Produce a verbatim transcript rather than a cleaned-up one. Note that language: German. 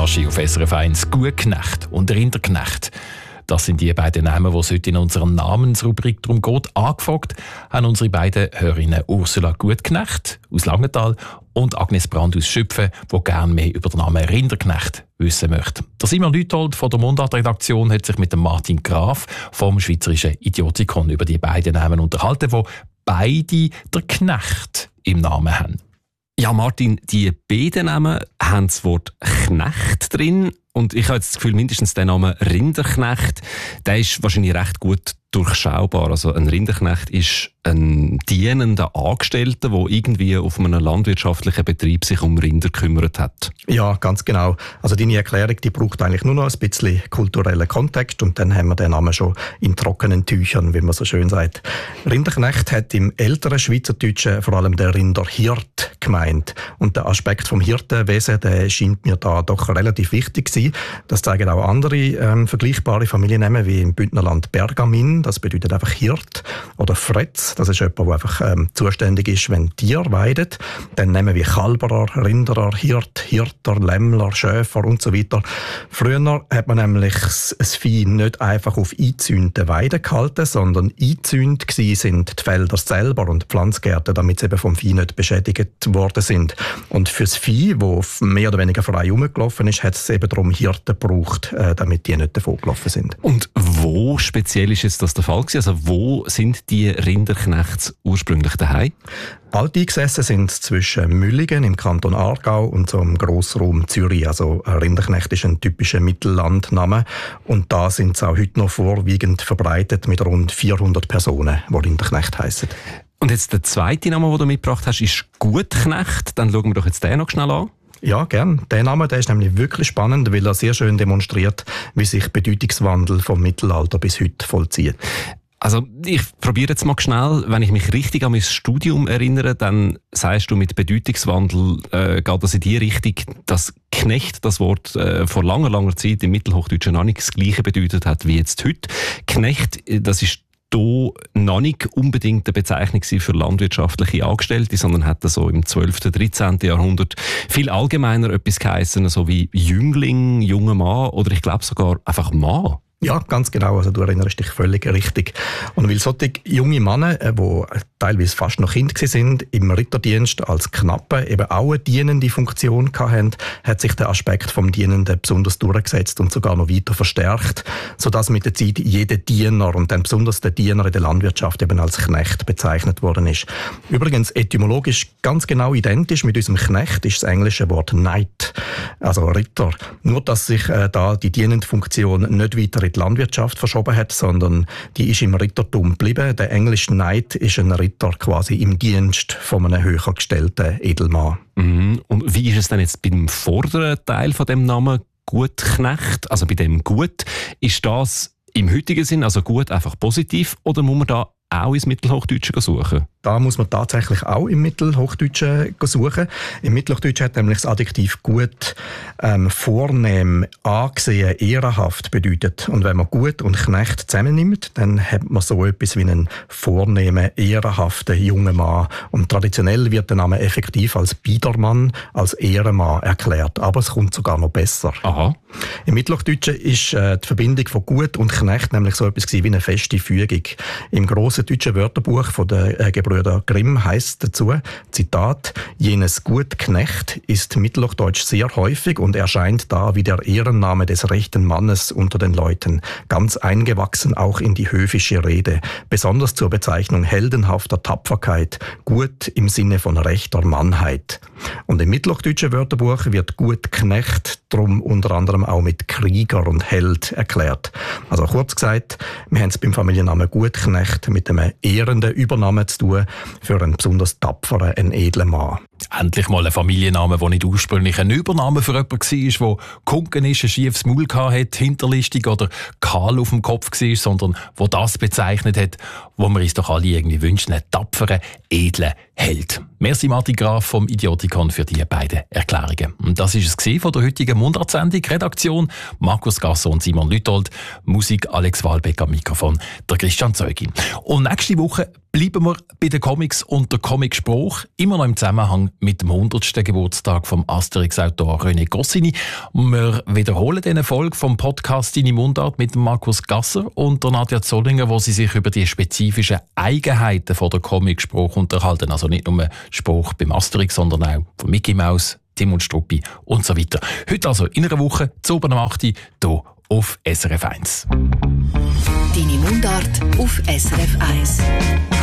Baschi auf S R F eins. Gutknecht und Rinderknecht. Das sind die beiden Namen, die es heute in unserer Namensrubrik darum geht. Angefragt haben unsere beiden Hörerinnen Ursula Gutknecht aus Langenthal und Agnes Brand aus Schüpfen, die gerne mehr über den Namen Rinderknecht wissen möchte. Der Simon Lüthold von der Mundart-Redaktion hat sich mit dem Martin Graf vom Schweizerischen Idiotikon über die beiden Namen unterhalten, die beide der Knecht im Namen haben. Ja, Martin, die beiden Namen haben das Wort Knecht drin. Und ich habe jetzt das Gefühl, mindestens der Name Rinderknecht, der ist wahrscheinlich recht gut durchschaubar. Also ein Rinderknecht ist ein dienender Angestellter, der irgendwie auf einem landwirtschaftlichen Betrieb sich um Rinder gekümmert hat. Ja, ganz genau. Also deine Erklärung, die braucht eigentlich nur noch ein bisschen kulturellen Kontext und dann haben wir den Namen schon in trockenen Tüchern, wie man so schön sagt. Rinderknecht hat im älteren Schweizerdeutschen vor allem der Rinderhirt gemeint. Und der Aspekt vom Hirtenwesen, der scheint mir da doch relativ wichtig zu sein. Das zeigen auch andere ähm, vergleichbare Familiennamen wie im Bündnerland Bergamin. Das bedeutet einfach Hirt. Oder Fretz, das ist jemand, der einfach ähm, zuständig ist, wenn Tiere weiden. Dann nehmen wir Kalberer, Rinderer, Hirt, Hirter, Lämmler, Schäfer und so weiter. Früher hat man nämlich das Vieh nicht einfach auf eingezäunten Weiden gehalten, sondern eingezäunt sind die Felder selber und die Pflanzgärten, damit sie eben vom Vieh nicht beschädigt worden sind. Und für das Vieh, das mehr oder weniger frei rumgelaufen ist, hat es eben darum Hirten gebraucht, äh, damit die nicht davon gelaufen sind. Und wo speziell ist jetzt das der Fall gewesen? Also wo sind die Rinderknechts ursprünglich daheim? Alt eingesessen sind zwischen Müllingen im Kanton Aargau und so im Grossraum Zürich. Also Rinderknecht ist ein typischer Mittellandname. Und da sind sie auch heute noch vorwiegend verbreitet mit rund vierhundert Personen, die Rinderknecht heissen. Und jetzt der zweite Name, den du mitgebracht hast, ist Gutknecht. Dann schauen wir doch jetzt den noch schnell an. Ja, gern. Der Name, der ist nämlich wirklich spannend, weil er sehr schön demonstriert, wie sich Bedeutungswandel vom Mittelalter bis heute vollzieht. Also ich probiere jetzt mal schnell, wenn ich mich richtig an mein Studium erinnere, dann sagst du mit Bedeutungswandel, äh, geht das in die Richtung, dass Knecht das Wort äh, vor langer, langer Zeit im Mittelhochdeutschen noch nicht das Gleiche bedeutet hat wie jetzt heute. Knecht, das ist hier noch nicht unbedingt eine Bezeichnung für landwirtschaftliche Angestellte, sondern hat so im zwölften, dreizehnten Jahrhundert viel allgemeiner etwas geheissen, so wie Jüngling, junger Mann oder ich glaube sogar einfach Mann. Ja, ganz genau. Also du erinnerst dich völlig richtig. Und weil solche junge Männer, die teilweise fast noch Kinder sind, im Ritterdienst als Knappe eben auch eine dienende Funktion hatten, hat sich der Aspekt vom Dienenden besonders durchgesetzt und sogar noch weiter verstärkt, sodass mit der Zeit jeder Diener und dann besonders der Diener in der Landwirtschaft eben als Knecht bezeichnet worden ist. Übrigens etymologisch ganz genau identisch mit unserem Knecht ist das englische Wort Knight, also Ritter. Nur, dass sich äh, da die dienende Funktion nicht weiter in die Landwirtschaft verschoben hat, sondern die ist im Rittertum geblieben. Der englische Knight ist ein Ritter quasi im Dienst von einem höher gestellten Edelmann. Mhm. Und wie ist es denn jetzt beim vorderen Teil von dem Namen Gutknecht, also bei dem Gut, ist das im heutigen Sinn, also gut einfach positiv, oder muss man da auch ins Mittelhochdeutsche suchen? Da muss man tatsächlich auch im Mittelhochdeutschen suchen. Im Mittelhochdeutschen hat nämlich das Adjektiv gut ähm, vornehm, angesehen, ehrenhaft bedeutet. Und wenn man gut und Knecht zusammennimmt, dann hat man so etwas wie einen vornehmen, ehrenhaften jungen Mann. Und traditionell wird der Name effektiv als Biedermann, als Ehrenmann erklärt. Aber es kommt sogar noch besser. Aha. Im Mittelhochdeutschen ist äh, die Verbindung von gut und Knecht nämlich so etwas wie eine feste Fügung. Im grossen deutschen Wörterbuch von der äh, Gebrüder Grimm heisst dazu, Zitat, jenes Gutknecht ist mittelhochdeutsch sehr häufig und erscheint da wie der Ehrenname des rechten Mannes unter den Leuten, ganz eingewachsen auch in die höfische Rede, besonders zur Bezeichnung heldenhafter Tapferkeit, gut im Sinne von rechter Mannheit. Und im mittelhochdeutschen Wörterbuch wird Gutknecht drum unter anderem auch mit Krieger und Held erklärt. Also kurz gesagt, wir haben es beim Familiennamen Gutknecht mit einem ehrenden Übernamen zu tun für einen besonders tapferen, einen edlen Mann. Endlich mal ein Familienname, der nicht ursprünglich ein Übername für jemanden war, der gekunken ist, ein schiefes Maul hatte, hinterlistig oder kahl auf dem Kopf war, sondern der das bezeichnet hat, wo wir uns doch alle irgendwie wünschen, einen tapferen, edlen Held. Merci Martin Graf vom Idiotikon für die beiden Erklärungen. Und das ist es von der heutigen Mundartsendung. Redaktion Markus Gasser und Simon Lüthold. Musik Alex Wahlbeck am Mikrofon, der Christian Zeugin. Und nächste Woche bleiben wir bei den Comics und der Comicspruch, immer noch im Zusammenhang mit dem hundertsten Geburtstag vom Asterix-Autor René Goscinny. Wir wiederholen diese Folge vom Podcast «Deine Mundart» mit dem Markus Gasser und der Nadja Zollinger, wo sie sich über die spezifischen Eigenheiten von der Comicspruch unterhalten. Also nicht nur Spruch beim Asterix, sondern auch von Mickey Mouse, Tim und Struppi und so weiter. Heute also in einer Woche, zu oben am acht Uhr, hier auf S R F eins. Deine Mundart auf S R F eins.